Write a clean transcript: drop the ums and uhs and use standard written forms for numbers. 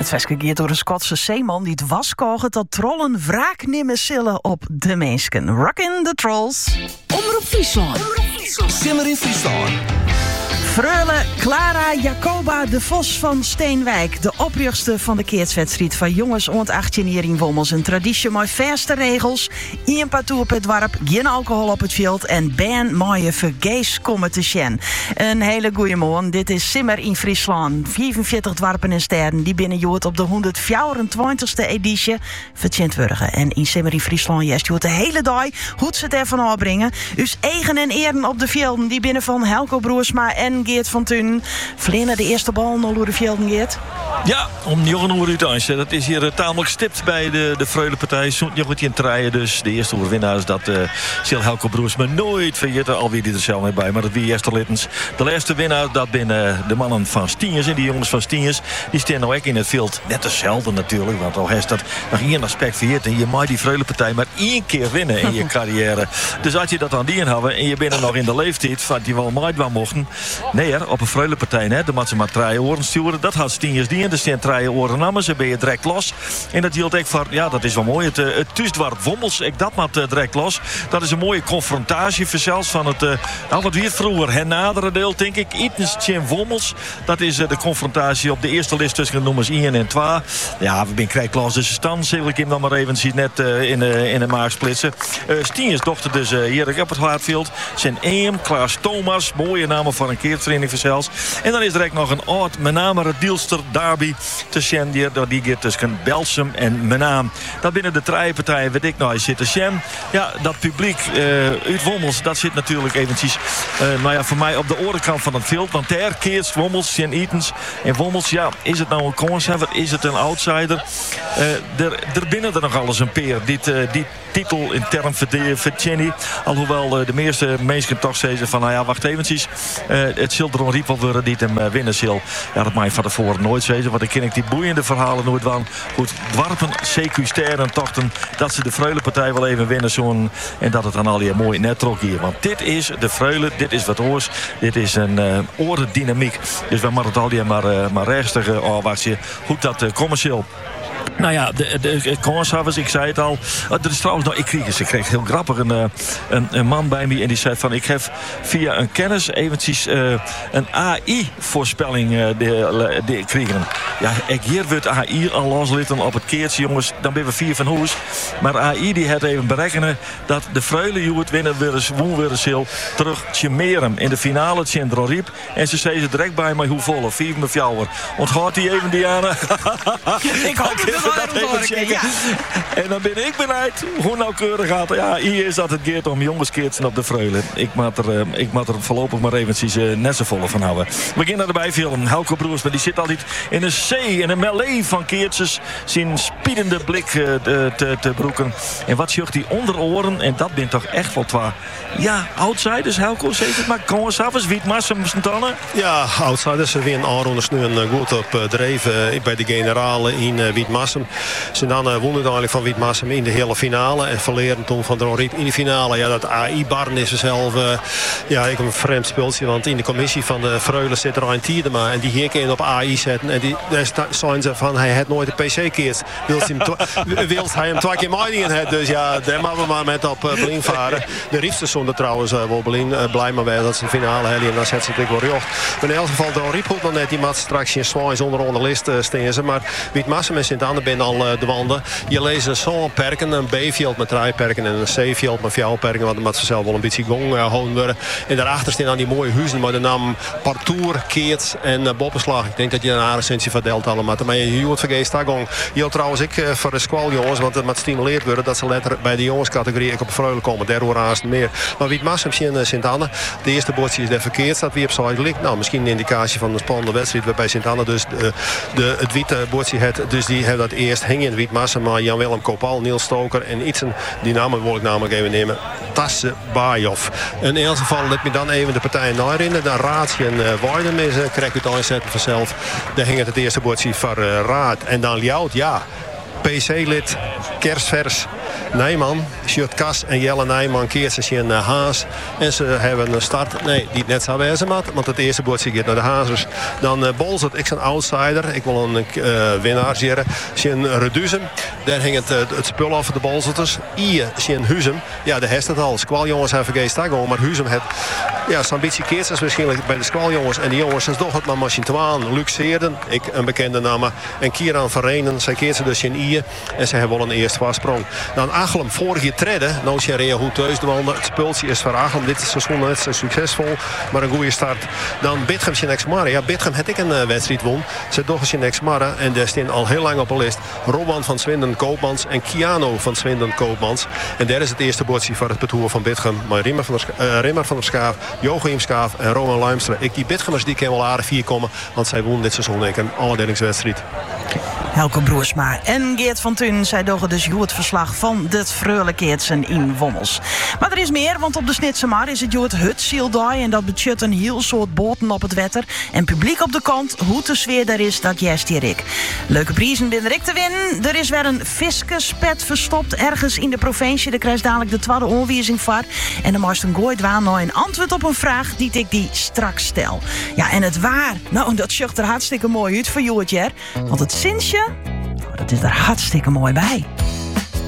Het feestje gaat door een Schotse zeeman die het waskogen dat trollen wraak nemen zullen op de mensen. Rockin' the Trolls. Omroep Friesland. Simmer in Friesland. Freule Clara Jacoba de Vos van Steenwijk, de oprichtster van de keertswedstrijd van jongens ont 18 jaar in Wommels. Een traditie met verste regels, een partout op het dorp, geen alcohol op het veld en ban mooie vergees komen te sjen. Een hele goeie morgen, dit is Simmer in Friesland. 45 dorpen en steden die binnenjoert op de 124ste editie vertjent worden. En in Simmer in Friesland jest joert de hele dag hoe ze het ervan afbrengen. Dus eigen en eren op de velden die binnen van Helco Broersma en Geert van Thun. Vleerne de eerste bal naar de velden, Geert. Ja, om 9 uur uit. Dat is hier tamelijk stipt bij de Freulepartij. Zo'n jongetje in treien, dus de eerste overwinnaars. Dat zal Helco Broersma nooit vergeten. Alweer die er zelf mee bij, maar dat wie Esther Littens. De laatste winnaar, dat binnen de mannen van Stienjes. En die jongens van Stienjes, die staan nou ook in het veld. Net hetzelfde natuurlijk, want al heeft dat nog één aspect vergeet. En je mag die Freulepartij maar 1 keer winnen in je carrière. Dus als je dat aan die inhouden en je bent nog in de leeftijd van die wel nooit wel mochten. Nee, op een Freulepartij, hè, dan moet ze maar 3 oren sturen. Dat had Stienjes die. Er staan 3 oren namen, ze ben je direct los. En dat hield ik voor, ja, dat is wel mooi. Het thuisdorp Wommels, ik dat maar direct los. Dat is een mooie confrontatie zelfs van het, wat weer vroeger, het nadere deel, denk ik. Itens Tjen Wommels, dat is de confrontatie op de eerste list tussen de nummers 1 en 2. Ja, we zijn krijgklas, dus stand, zeg ik hem dan maar even, ziet net in de maag splitsen. Stienjes dochter dus hier op het Hartveld. Zijn Eem, Klaas Thomas, mooie namen van een keertraining zelfs. En dan is er ook nog een oud, met name het Dielster derby tussen die gaat tussen Belsum en Menaam. Dat binnen de partijen weet ik nou zitten Sjen. Ja, dat publiek uit Wommels, dat zit natuurlijk eventjes voor mij op de orenkant van het veld. Want daar keert Wommels, Sjen Itens. En Wommels, ja, is het nou een conservator? Is het een outsider? Er binnen er nog alles een peer. Die titel in term verdient. Alhoewel de meeste mensen toch zeggen van, nou ja, wacht eventjes. Het zult er een riepel worden die hem winnen zal. Ja, dat mag je van tevoren nooit zeggen. Want ik ken die boeiende verhalen nooit van. Goed, dwarpen, CQ sterren, tochten. Dat ze de Freulepartij wel even winnen. En dat het dan al hier mooi net trok hier. Want dit is de Freule, dit is wat oors. Dit is een orendynamiek. Dus wij moeten het al hier maar rechtstig afwachten. Hoe dat commercieel. Nou ja, de conservators, ik zei het al. Er is trouwens nog, ik kreeg heel grappig een man bij me en die zei van, ik heb via een kennis eventjes een AI-voorspelling kregen. Ja, ik hier wordt AI al loslitten op het keertje, jongens, dan ben we 4 van hoes. Maar AI die had even berekenen dat de Freule Joert winnen weer eens terug Tjemerum in de finale Tjendro Riep. En ze zei ze direct bij mij hoe volle 4 met fjouwer. Onthoudt die even Diana? Ik hoop dat even checken. Ja. En dan ben ik benieuwd hoe nauwkeurig gaat. Ja, hier is dat het geert om jongenskeertsen op de Freule. Ik moet er voorlopig maar eventjes net zo volle van houden. We beginnen erbij filmen. Helco Broersma die zit altijd in een zee, in een melee van keertjes. Zijn spiedende blik te broeken. En wat zucht die onder oren. En dat bent toch echt wel 2. Ja, outsiders, Helco zegt het maar. Conservators, Wietmassem, Santana. Ja, outsiders. We weer een aanronders nu een goed op dreven bij de generalen in Wietmassem. Ze dan wonnen eigenlijk van Wietmassem in de hele finale. En verleren toen van Dron Riep in de finale. Ja, dat AI-barn is er zelf. Ik heb een vreemd speeltje. Want in de commissie van de Freule zit er een Tierdema. En die hier kan op AI zetten. En daar zijn ze van, hij had nooit een PC keert. Wilt hij hem 2 keer meidingen. Dus ja, daar moeten we maar met op Belien varen. De Riefsters zonder trouwens wel Belien blij maar bij dat ze de finale hebben. En dan zet ze het wel recht. Maar in elk geval Dron Riep goed dan net. Die maat straks in Zwaai zonder onderlist steen ze. Maar Wietmassem en Sint-Anne ben al de wanden. Je leest een zo'n perken, een B-veld met 3 perken en een C-veld met 4 perken. Want dat ze zelf wel een beetje gong houden worden. En daarachter staan dan die mooie huizen. Maar de naam Partour, Keert en Boppenslag. Ik denk dat je een aardig centje verdeelt allemaal. Maar je wordt vergeet daar gong. Je had trouwens ik voor de squal jongens. Want het moet stimuleerd worden dat ze letter bij de jongenscategorie ook op de Freule komen. Daar horen haast meer. Maar Wietmassem en Sint-Anne. De eerste bordje is daar verkeerd. Staat wie op side ligt. Nou, misschien een indicatie van een spannende wedstrijd. Waarbij Sint-Anne dus het witte bordje heeft. Dus die hebben dat eerst hingen in Wietmassem. Maar Jan-Willem Kopal, Niels Stoker en Ietsen. Die namen wil ik namelijk even nemen. Tasse Bajov. In elk geval let me dan even de partijen herinneren. Dan Raadje en Weiden krijg je het aanzetten vanzelf. Daar hing het eerste bordje van Raad. En dan Ljout, ja. PC-lid, kerstvers. Nijman, Sjurt Kas en Jelle Nijman keert zich in Haas. En ze hebben een start, nee, die net zou wezen, want het eerste bordje gaat naar de Hazers. Dan Bolzert, ik ben een outsider. Ik wil een winnaar zeggen. Sjen Reduzem, daar hing het spul af de Bolzerters. Ie, Sjen Huzem, ja, de heeft het al. Squaljongens hebben vergeet daar maar Huzem het. Ja, zijn ambitie keert zich waarschijnlijk bij de Squaljongens. En die jongens is toch het maar Machine Twaan. Luc Seerden, ik een bekende naam. En Kieran van Renen, zij keert ze dus in Ie. En ze hebben wel een eerste voorsprong. Dan Achlem, vorige treden. Nou, ze reden goed thuis. Het spultje is voor Achlem. Dit seizoen net zo succesvol. Maar een goede start. Dan Bitgem Sjen-Exmarre. Ja, Bitgem had ik een wedstrijd won. Ze toch Sjen-Exmarre. En daar staan al heel lang op de lijst. Robban van Swinden-Koopmans en Kiano van Swinden-Koopmans. En daar is het eerste bordje voor het parcours van Bitgem. Maar Rimmer van der Schaaf, Joachim Schaaf en Roman Luimstra. Die Bitgemers die kunnen wel aardig 4 komen. Want zij wonnen dit seizoen een afdelingswedstrijd. Helco Broersma en Geert van Thun. Zij doggen dus het verslag van het Freulikeertsen in Wommels. Maar er is meer, want op de Snitsemar is het het Zieldaai. En dat betjut een heel soort boten op het wetter. En publiek op de kant, hoe de sfeer daar is, dat jest hier ik. Leuke prijzen binnen ik te winnen. Er is weer een viskespet verstopt ergens in de provincie. Daar krijg je dadelijk de tweede onwijzing voor. En dan moest een gooit waar nou een antwoord op een vraag die ik die straks stel. Ja, en het waar. Nou, dat zucht er hartstikke mooi uit voor Joertje. Want het zinsje, dat is er hartstikke mooi bij.